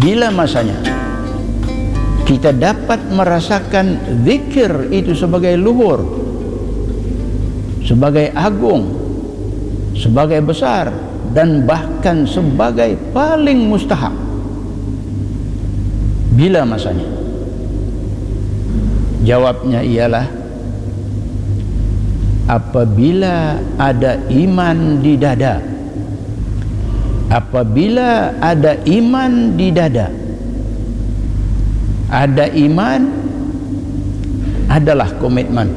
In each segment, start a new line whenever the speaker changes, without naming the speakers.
bila masanya kita dapat merasakan zikir itu sebagai luhur, sebagai agung, sebagai besar, dan bahkan sebagai paling mustahak. Bila masanya? Jawabnya ialah apabila ada iman di dada. Apabila ada iman di dada, ada iman adalah komitmen,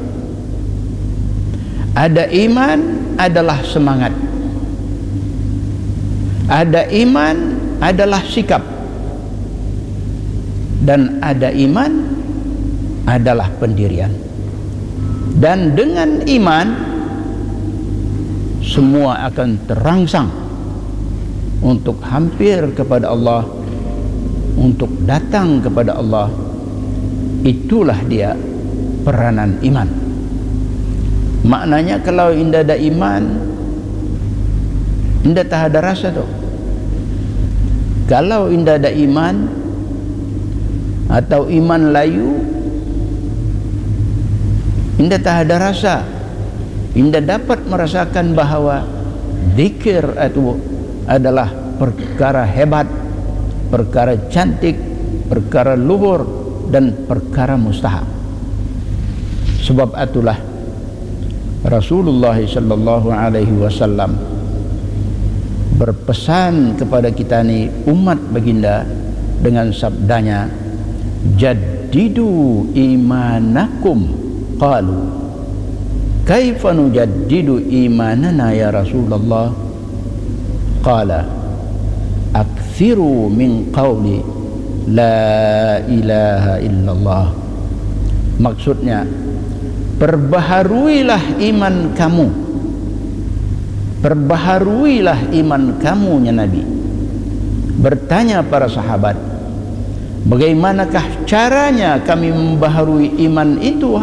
ada iman adalah semangat, ada iman adalah sikap, dan ada iman adalah pendirian. Dan dengan iman semua akan terangsang untuk hampir kepada Allah, untuk datang kepada Allah. Itulah dia peranan iman. Maknanya kalau indah ada iman, indah tak ada rasa tu. Kalau indah ada iman atau iman layu, indah tak ada rasa. Indah dapat merasakan bahawa zikir itu adalah perkara hebat, perkara cantik, perkara luhur, dan perkara mustahak. Sebab itulah Rasulullah sallallahu alaihi wasallam berpesan kepada kita ni umat baginda dengan sabdanya, jaddidu imanakum. Qalu kaifa nujaddidu imanana ya Rasulullah? Qala akthiru min qawli la ilaha illallah. Maksudnya, perbaharuilah iman kamu, perbaharuilah iman kamu ya Nabi. Bertanya para sahabat, bagaimanakah caranya kami membaharui iman itu